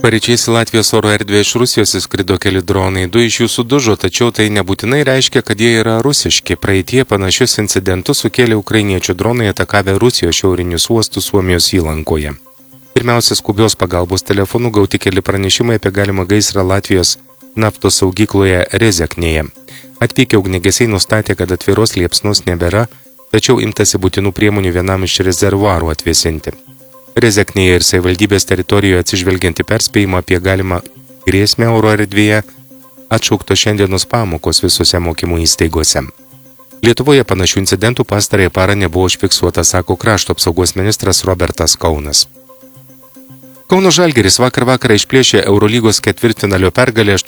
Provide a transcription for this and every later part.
Paryčiais į Latvijos oro erdvę iš Rusijos įskrido keli dronai, 2 iš jų sudužo, tačiau tai nebūtinai reiškia, kad jie yra rusiški. Praeitie panašius incidentus sukėlė ukrainiečių dronai atakavę Rusijos šiaurinius uostus Suomijos įlankoje. Pirmiausia, skubios pagalbos telefonu gauti keli pranešimai apie galimą gaisrą Latvijos naftos saugykloje Rezeknėje. Atvykę ugniagesiai nustatė, kad atviros liepsnos nebėra, tačiau imtasi būtinų priemonių vienam iš rezervuarų atvėsinti. Rezeknėje ir savivaldybės teritorijoje atsižvelgianti perspėjimą apie galimą grėsmę oro erdvėje atšaukto šiandienos pamokos visose mokymų įstaigose. Lietuvoje panašių incidentų pastarąją parą nebuvo užfiksuota, sako krašto apsaugos ministras Robertas Kaunas. Kauno Žalgiris vakar vakarą išplėšė Eurolygos ketvirtfinalio pergalę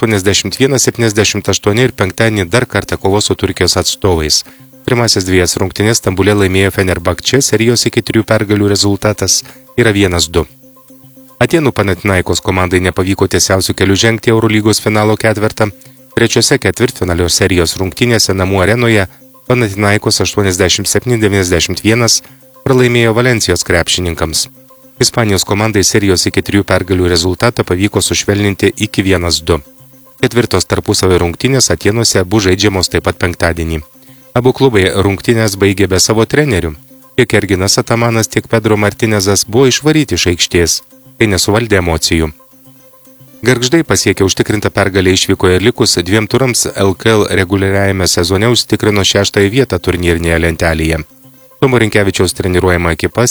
81-78 ir penktadienį dar kartą kovos su Turkijos atstovais. Pirmasis 2 rungtynės Stambule laimėjo Fenerbahče, serijos iki 3 pergalių rezultatas yra 1-2. Atėnų Panathinaikos komandai nepavyko tiesiausių kelių žengti Eurolygos finalo ketvertą. Trečiose ketvirtfinalio serijos rungtynėse namų arenoje Panathinaikos 87-91 pralaimėjo Valencijos krepšininkams. Ispanijos komandai serijos iki 3 pergalių rezultatą pavyko sušvelninti iki 1-2. Ketvirtos tarpusavio rungtynės Atėnuose bus žaidžiamos taip pat penktadienį. Abu klubai rungtynės baigė be savo trenerių. Tiek Erginas Atamanas, tiek Pedro Martinezas buvo išvaryti iš aikštės, kai nesuvaldė emocijų. Gargždai pasiekė užtikrintą pergalę išvykoje likus 2 turams LKL reguliariajame sezone užtikrino 6 vietą turnyrinėje lentelėje. Tomo Rinkevičiaus treniruojama ekipa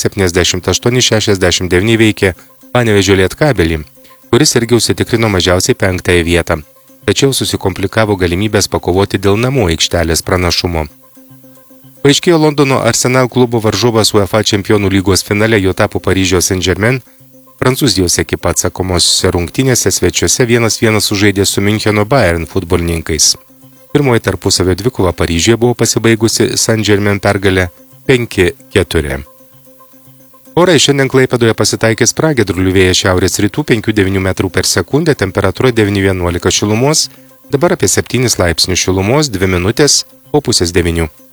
78-69 veikė Panevėžio Lietkabelį, kuris irgi užsitikrino mažiausiai 5 vietą. Tačiau susikomplikavo galimybės pakovoti dėl namų aikštelės pranašumo. Paaiškėjo Londono Arsenal klubo varžovas UEFA čempionų lygos finale, jo tapo Paryžiaus Saint-Germain. Prancūzijos ekipa atsakomosiose rungtynėse svečiuose 1-1 sužaidė su Müncheno Bayern futbolininkais. Pirmoji tarpusavio dvikova Paryžiuje buvo pasibaigusi Saint-Germain pergalę 5-4. Orai šiandien Klaipėdoje pasitaikys pragiedrulių, vėjas šiaurės rytų 5-9 metrų per sekundę, temperatūra 9-11 šilumos, dabar apie 7 laipsnių šilumos, 2 minutės po 8:30.